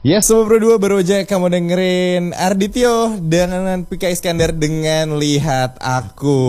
Ya, Sobat Pro 2 baru aja kamu dengerin Ardityo dengan Pika Iskandar dengan Lihat Aku.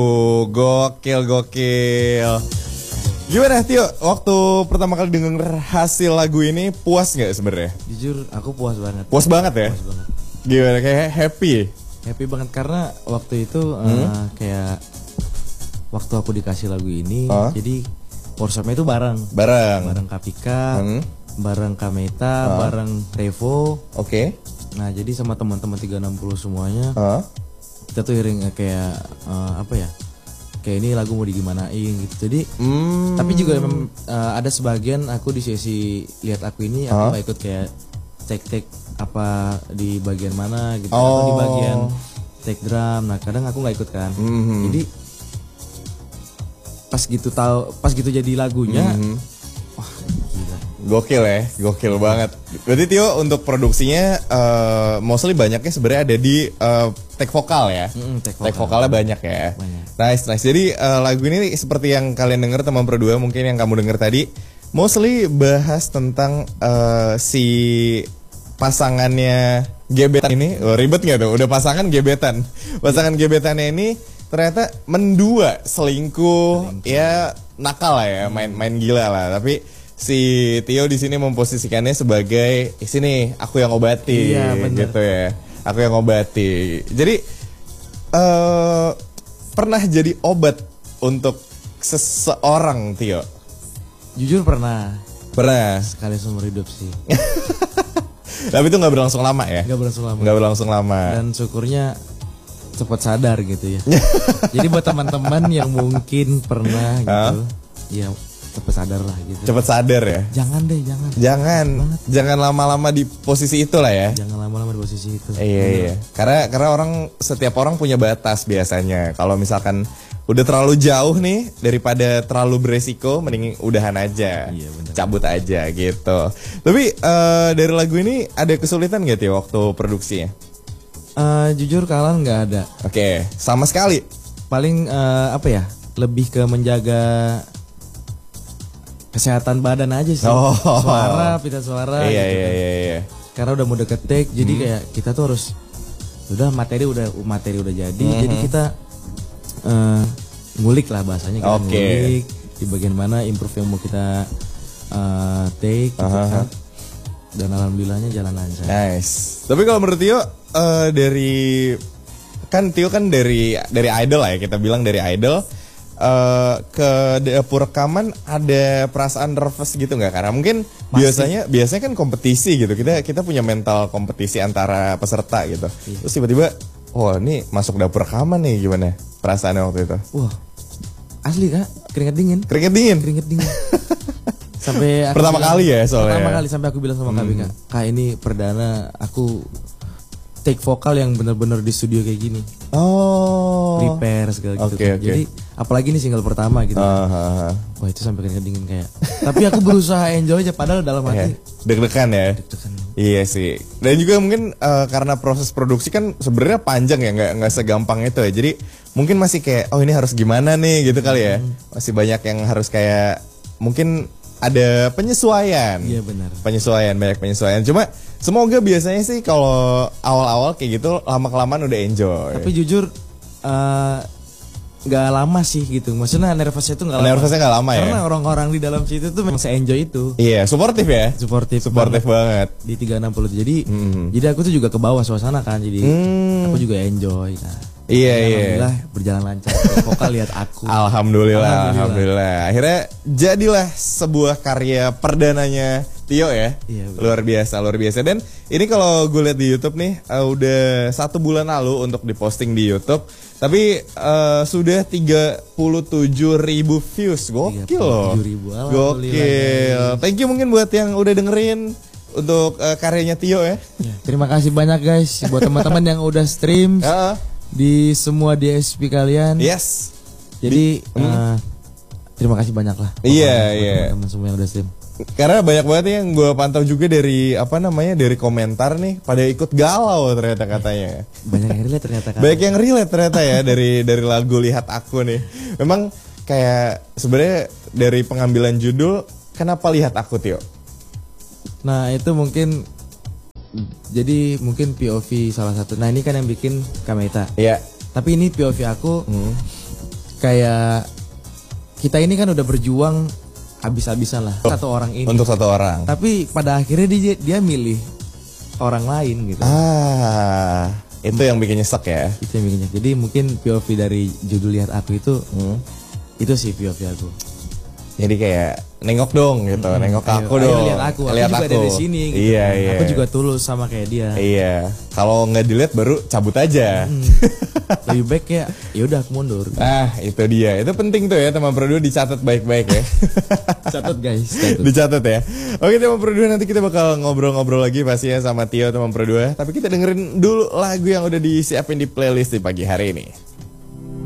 Gokil. Gimana Tio, waktu pertama kali denger hasil lagu ini puas gak sebenarnya? Jujur aku puas banget. Puas banget ya? Puas banget. Gimana, kayak happy? Happy banget karena waktu itu kayak waktu aku dikasih lagu ini, jadi workshopnya itu bareng Kapika, bareng Kameta, bareng Revo. Oke. Nah jadi sama teman-teman 360 semuanya, kita tuh hearing kayak kayak ini lagu mau digimanain gitu. Jadi tapi juga ada sebagian aku di sesi Lihat Aku ini aku gak ikut kayak take apa di bagian mana gitu, atau di bagian take drum. Nah kadang aku nggak ikut kan. Jadi pas gitu jadi lagunya, wah gila. Gokil banget. Berarti Tio untuk produksinya mostly banyaknya sebenarnya ada di take vokal ya. Take vokalnya banyak ya. Banyak. Nice. Jadi lagu ini seperti yang kalian denger teman Pro 2, mungkin yang kamu denger tadi, mostly bahas tentang si pasangannya gebetan ini. Ribet nggak tuh? Udah pasangan gebetan. Pasangan gebetannya ini ternyata mendua, selingkuh. Ya nakal lah ya, main gila lah. Tapi si Tio di sini memposisikannya sebagai sini aku yang obati, gitu ya. Aku yang obati. Jadi pernah jadi obat untuk seseorang, Tio? Jujur pernah. Sekali seumur hidup sih. Tapi itu nggak berlangsung lama ya? Nggak berlangsung lama. Dan syukurnya cepat sadar gitu ya. Jadi buat teman-teman yang mungkin pernah gitu, ya cepat sadar lah gitu. Cepat sadar ya? Jangan lama-lama di posisi itu lah ya. Jangan lama-lama di posisi itu. Iya. Karena setiap orang punya batas biasanya. Kalau misalkan udah terlalu jauh nih, daripada terlalu beresiko, mending udahan aja. Iya, bener. Cabut aja gitu. Tapi dari lagu ini ada kesulitan gak Tio waktu produksinya? Jujur kalah nggak ada. Oke, sama sekali. Paling lebih ke menjaga kesehatan badan aja sih. Pita suara. Iya, gitu kan. Iya. Karena udah mau deket take, jadi kayak kita tuh harus materi udah jadi, jadi kita ngulik lah bahasanya, kita ngulik di bagian mana improve yang mau kita take gitu kan. Dan alhamdulillahnya jalan lancar. Nice. Tapi kalau menurut Tio Tio kan dari idol lah ya, kita bilang dari idol ke dapur rekaman ada perasaan nervous gitu nggak? Karena mungkin biasanya kan kompetisi gitu, kita punya mental kompetisi antara peserta gitu. Terus tiba-tiba ini masuk dapur rekaman nih, gimana perasaannya waktu itu? Wah, asli Kak, keringet dingin. Sampai pertama kali ya soalnya. Pertama kali sampai aku bilang sama Kak, Kak ini perdana aku take vokal yang benar-benar di studio kayak gini. Prepare segala gitu. Jadi apalagi ini single pertama gitu. Wah itu sampai keringet dingin kayak. Tapi aku berusaha enjoy aja, padahal dalam hati deg-degan ya. Iya sih. Dan juga mungkin karena proses produksi kan sebenarnya panjang ya, nggak segampang itu ya. Jadi mungkin masih kayak ini harus gimana nih gitu kali ya. Masih banyak yang harus kayak mungkin ada penyesuaian. Iya benar. Banyak penyesuaian. Cuma semoga biasanya sih kalau awal-awal kayak gitu lama-kelamaan udah enjoy. Tapi jujur nggak lama sih gitu. Maksudnya nervousnya itu nggak lama. Nervousnya nggak lama ya. Karena orang-orang di dalam situ tuh memang se-enjoy itu. Iya, suportif ya. Suportif banget. Di 360. Jadi aku tuh juga ke bawah suasana kan. Jadi aku juga enjoy. Nah. Iya. Alhamdulillah berjalan lancar. Vokal Lihat Aku. Alhamdulillah. Akhirnya jadilah sebuah karya perdananya Tio ya. Iya, luar biasa. Dan ini kalau gue lihat di YouTube nih udah 1 bulan lalu untuk diposting di YouTube. Tapi sudah 37.000 views. Gokil loh. 37.000. Gokil. Thank you mungkin buat yang udah dengerin untuk karyanya Tio ya. Terima kasih banyak guys buat teman-teman yang udah stream di semua DSP kalian. Yes. Jadi terima kasih banyak lah. Iya. Teman-teman semua yang udah stream. Karena banyak banget yang gue pantau juga dari dari komentar nih, pada ikut galau ternyata katanya. Banyak yang relate ternyata kan. Banyak yang relate ternyata ya dari lagu Lihat Aku nih. Memang kayak sebenarnya dari pengambilan judul, kenapa Lihat Aku Tio? Nah itu mungkin Jadi mungkin POV salah satu. Nah ini kan yang bikin Kameta. Iya. Tapi ini POV aku kayak kita ini kan udah berjuang habis-habisan lah satu orang ini. Untuk satu orang. Tapi pada akhirnya dia milih orang lain gitu. Itu yang bikin nyesek ya. Itu yang bikin nyesek. Jadi mungkin POV dari judul Lihat Aku itu sih POV aku. Jadi kayak nengok dong gitu, nengok aku ayo, dong. Lihat aku Lihat juga aku dari sini gitu. Iya. Aku juga tulus sama kayak dia. Iya. Kalau nggak dilihat baru cabut aja. Lebih baik ya udah aku mundur. Itu dia. Itu penting tuh ya teman berdua, dicatat baik-baik ya. Catat guys, catat. Dicatat ya. Oke teman berdua, nanti kita bakal ngobrol-ngobrol lagi pasti ya sama Tio teman berdua. Tapi kita dengerin dulu lagu yang udah disiapin di playlist di pagi hari ini.